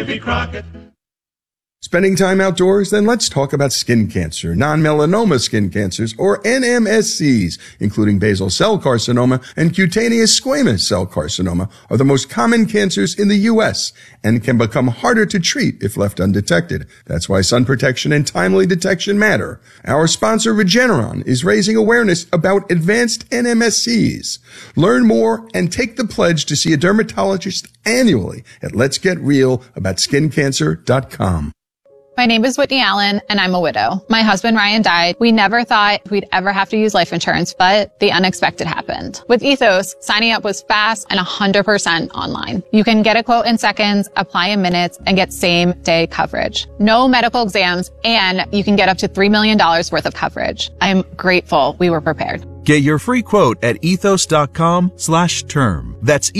Davy Crockett. Spending time outdoors? Then let's talk about skin cancer. Non-melanoma skin cancers, or NMSCs, including basal cell carcinoma and cutaneous squamous cell carcinoma, are the most common cancers in the U.S. and can become harder to treat if left undetected. That's why sun protection and timely detection matter. Our sponsor, Regeneron, is raising awareness about advanced NMSCs. Learn more and take the pledge to see a dermatologist annually at letsgetrealaboutSkinCancer.com. My name is Whitney Allen, and I'm a widow. My husband, Ryan, died. We never thought we'd ever have to use life insurance, but the unexpected happened. With Ethos, signing up was fast and 100% online. You can get a quote in seconds, apply in minutes, and get same-day coverage. No medical exams, and you can get up to $3 million worth of coverage. I'm grateful we were prepared. Get your free quote at ethos.com/term. That's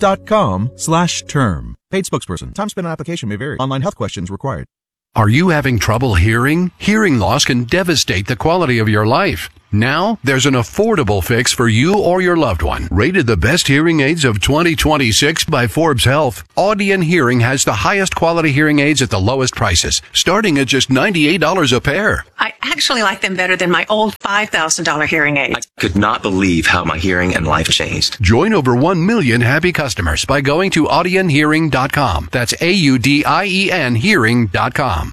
ethos.com/term. Paid spokesperson. Time spent on application may vary. Online health questions required. Are you having trouble hearing? Hearing loss can devastate the quality of your life. Now, there's an affordable fix for you or your loved one. Rated the best hearing aids of 2026 by Forbes Health, Audion Hearing has the highest quality hearing aids at the lowest prices, starting at just $98 a pair. I actually like them better than my old $5,000 hearing aids. I could not believe how my hearing and life changed. Join over 1 million happy customers by going to audionhearing.com. That's AUDIEN hearing.com.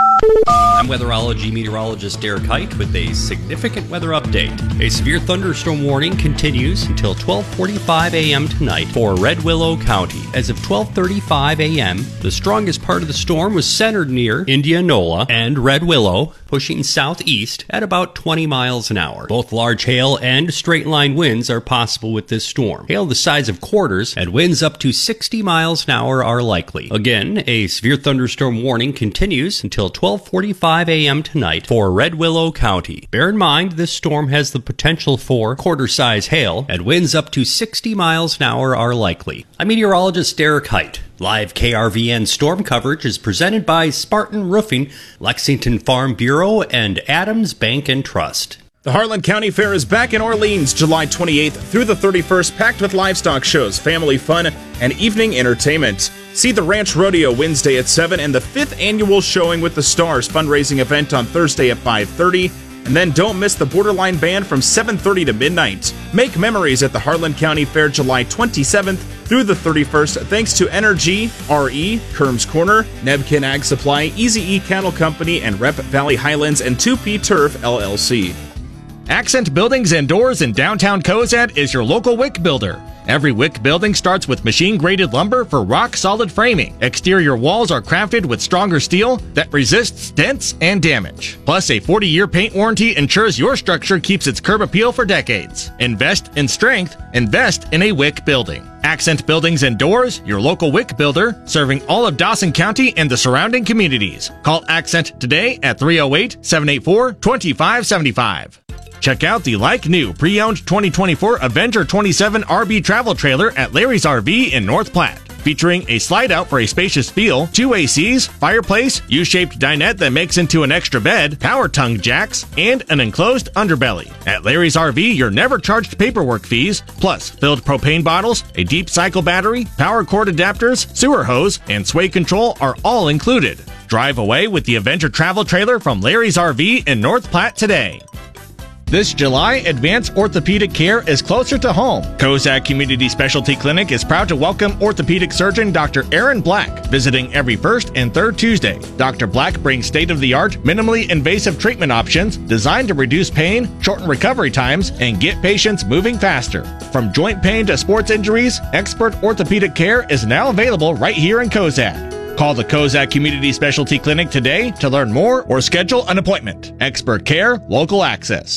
I'm weatherology meteorologist Derek Height with a significant weather update. A severe thunderstorm warning continues until 12:45 a.m. tonight for Red Willow County. As of 12:35 a.m., the strongest part of the storm was centered near Indianola and Red Willow, pushing southeast at about 20 miles an hour. Both large hail and straight-line winds are possible with this storm. Hail the size of quarters and winds up to 60 miles an hour are likely. Again, a severe thunderstorm warning continues until 12:45 a.m. tonight for Red Willow County. Bear in mind, this storm has the potential for quarter-size hail, and winds up to 60 miles an hour are likely. I'm meteorologist Derek Height. Live KRVN storm coverage is presented by Spartan Roofing, Lexington Farm Bureau, and Adams Bank and Trust. The Heartland County Fair is back in Orleans July 28th through the 31st, packed with livestock shows, family fun, and evening entertainment. See the Ranch Rodeo Wednesday at 7 and the 5th annual Showing with the Stars fundraising event on Thursday at 5:30. And then don't miss the Borderline Band from 7:30 to midnight. Make memories at the Heartland County Fair July 27th through the 31st thanks to Energy, RE, Kerms Corner, Nebkin Ag Supply, Easy E Cattle Company, and Rep Valley Highlands and 2P Turf LLC. Accent Buildings and Doors in downtown Cozad is your local WIC builder. Every WIC building starts with machine-graded lumber for rock-solid framing. Exterior walls are crafted with stronger steel that resists dents and damage. Plus, a 40-year paint warranty ensures your structure keeps its curb appeal for decades. Invest in strength. Invest in a WIC building. Accent Buildings and Doors, your local WIC builder, serving all of Dawson County and the surrounding communities. Call Accent today at 308-784-2575. Check out the like-new pre-owned 2024 Avenger 27 RB travel trailer at Larry's RV in North Platte. Featuring a slide-out for a spacious feel, 2 ACs, fireplace, U-shaped dinette that makes into an extra bed, power tongue jacks, and an enclosed underbelly. At Larry's RV, you're never charged paperwork fees, plus filled propane bottles, a deep cycle battery, power cord adapters, sewer hose, and sway control are all included. Drive away with the Avenger travel trailer from Larry's RV in North Platte today. This July, advanced orthopedic care is closer to home. Cozad Community Specialty Clinic is proud to welcome orthopedic surgeon Dr. Aaron Black, visiting every first and third Tuesday. Dr. Black brings state-of-the-art, minimally invasive treatment options designed to reduce pain, shorten recovery times, and get patients moving faster. From joint pain to sports injuries, expert orthopedic care is now available right here in Cozad. Call the Cozad Community Specialty Clinic today to learn more or schedule an appointment. Expert care, local access.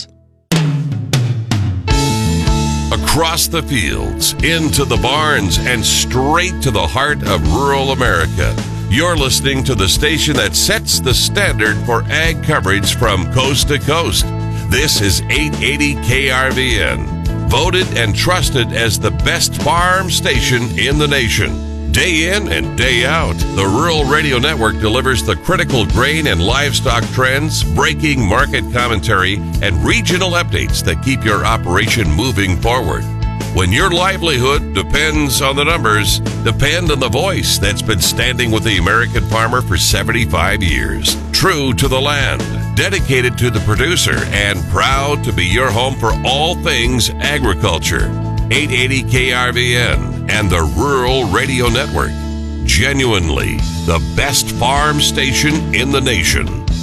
Across the fields, into the barns, and straight to the heart of rural America. You're listening to the station that sets the standard for ag coverage from coast to coast. This is 880 KRVN, voted and trusted as the best farm station in the nation. Day in and day out, the Rural Radio Network delivers the critical grain and livestock trends, breaking market commentary, and regional updates that keep your operation moving forward. When your livelihood depends on the numbers, depend on the voice that's been standing with the American farmer for 75 years. True to the land, dedicated to the producer, and proud to be your home for all things agriculture. 880 KRVN and the Rural Radio Network. Genuinely the best farm station in the nation.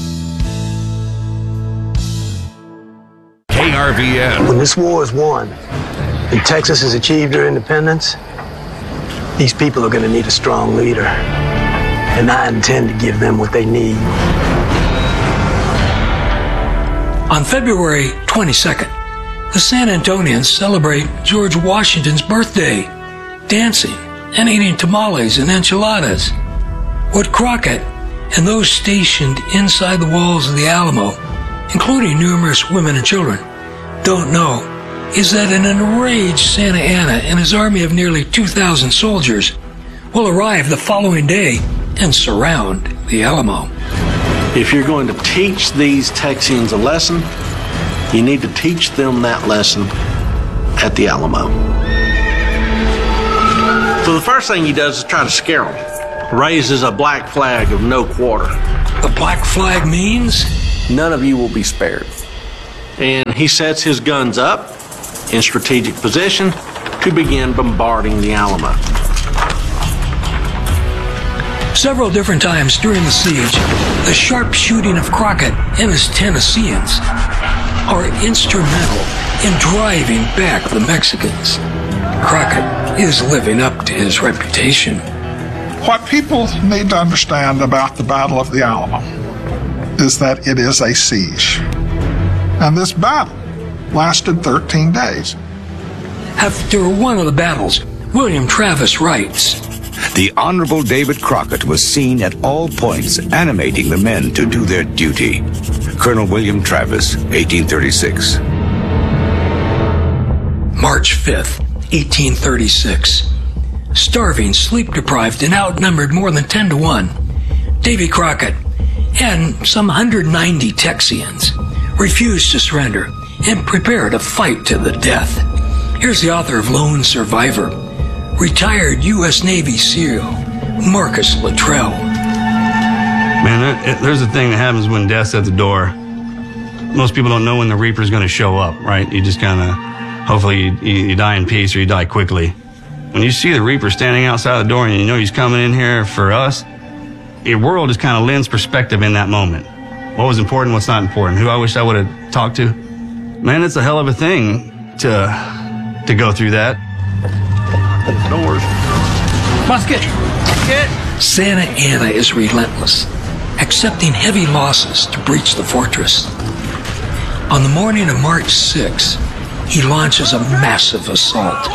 KRVN. When this war is won and Texas has achieved her independence, these people are going to need a strong leader. And I intend to give them what they need. On February 22nd, the San Antonians celebrate George Washington's birthday, dancing and eating tamales and enchiladas. What Crockett and those stationed inside the walls of the Alamo, including numerous women and children, don't know is that an enraged Santa Anna and his army of nearly 2,000 soldiers will arrive the following day and surround the Alamo. If you're going to teach these Texians a lesson, you need to teach them that lesson at the Alamo. So the first thing he does is try to scare them. Raises a black flag of no quarter. The black flag means? None of you will be spared. And he sets his guns up in strategic position to begin bombarding the Alamo. Several different times during the siege, the sharp shooting of Crockett and his Tennesseans are instrumental in driving back the Mexicans. Crockett is living up to his reputation. What people need to understand about the Battle of the Alamo is that it is a siege. And this battle lasted 13 days. After one of the battles, William Travis writes, "The Honorable David Crockett was seen at all points animating the men to do their duty." Colonel William Travis, 1836. March 5th, 1836. Starving, sleep-deprived, and outnumbered more than 10 to 1, Davy Crockett and some 190 Texians refused to surrender and prepare to fight to the death. Here's the author of Lone Survivor, retired U.S. Navy SEAL Marcus Luttrell. Man, there's a thing that happens when death's at the door. Most people don't know when the Reaper's going to show up, right? You just kind of, hopefully you die in peace or you die quickly. When you see the Reaper standing outside the door and you know he's coming in here for us, your world just kind of lends perspective in that moment. What was important, what's not important, who I wish I would have talked to. Man, it's a hell of a thing to go through that. Doors. Musket! Santa Anna is relentless, accepting heavy losses to breach the fortress. On the morning of March 6, he launches a massive assault.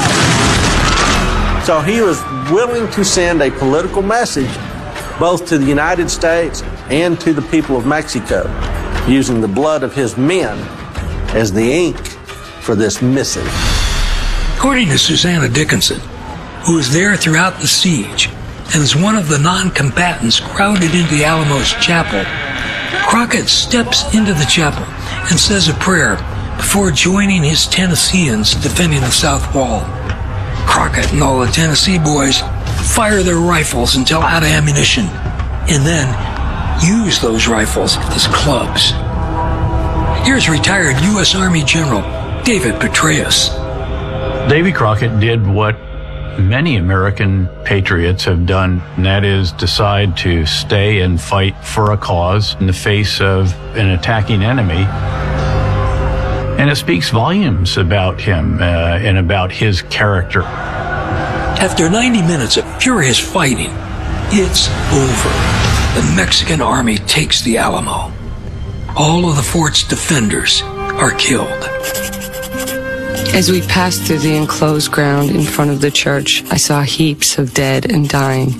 So he was willing to send a political message both to the United States and to the people of Mexico, using the blood of his men as the ink for this missive. According to Susanna Dickinson, who was there throughout the siege and is one of the non-combatants crowded into the Alamo's chapel, Crockett steps into the chapel and says a prayer before joining his Tennesseans defending the south wall. Crockett and all the Tennessee boys fire their rifles until out of ammunition, and then use those rifles as clubs. Here's retired U.S. Army General David Petraeus. Davy Crockett did what many American patriots have done, and that is decide to stay and fight for a cause in the face of an attacking enemy. And it speaks volumes about him and about his character. After 90 minutes of furious fighting, it's over. The Mexican army takes the Alamo. All of the fort's defenders are killed. As we passed through the enclosed ground in front of the church, I saw heaps of dead and dying.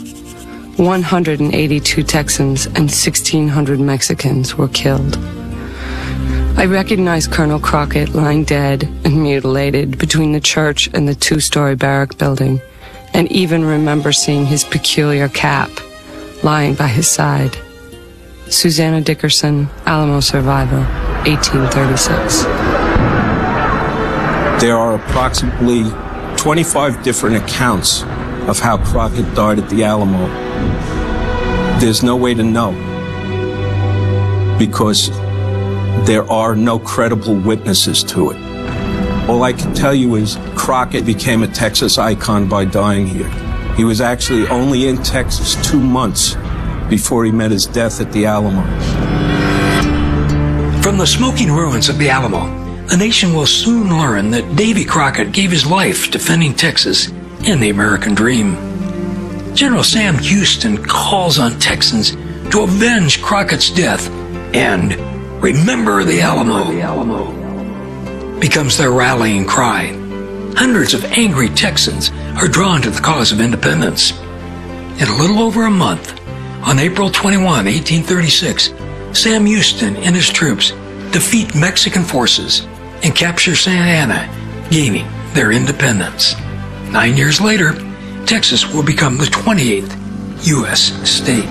182 Texans and 1,600 Mexicans were killed. I recognized Colonel Crockett lying dead and mutilated between the church and the two-story barrack building, and even remember seeing his peculiar cap lying by his side. Susanna Dickinson, Alamo Survivor, 1836. There are approximately 25 different accounts of how Crockett died at the Alamo. There's no way to know because there are no credible witnesses to it. All I can tell you is Crockett became a Texas icon by dying here. He was actually only in Texas 2 months before he met his death at the Alamo. From the smoking ruins of the Alamo, the nation will soon learn that Davy Crockett gave his life defending Texas and the American dream. General Sam Houston calls on Texans to avenge Crockett's death and remember the Alamo. Becomes their rallying cry. Hundreds of angry Texans are drawn to the cause of independence. In a little over a month, on April 21, 1836, Sam Houston and his troops defeat Mexican forces and capture Santa Ana, gaining their independence. 9 years later, Texas will become the 28th U.S. state.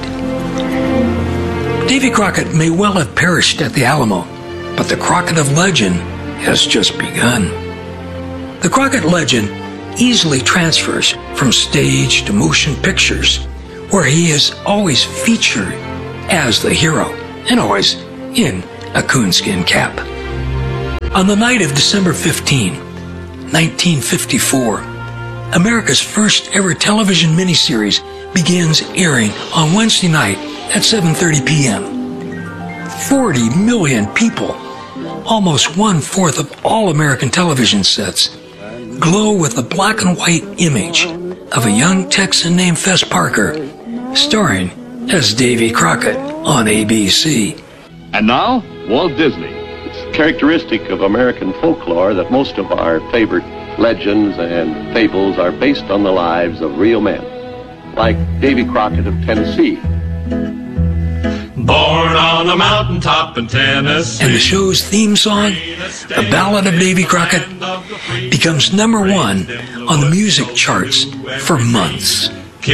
Davy Crockett may well have perished at the Alamo, but the Crockett of legend has just begun. The Crockett legend easily transfers from stage to motion pictures, where he is always featured as the hero and always in a coonskin cap. On the night of December 15, 1954, America's first ever television miniseries begins airing on Wednesday night at 7:30 p.m. 40 million people, almost 1/4 of all American television sets, glow with the black and white image of a young Texan named Fess Parker, starring as Davy Crockett on ABC. And now, Walt Disney. It's characteristic of American folklore that most of our favorite legends and fables are based on the lives of real men, like Davy Crockett of Tennessee. Born on a mountaintop in Tennessee. And the show's theme song, The Ballad of Davy Crockett, becomes #1 on the music charts for months.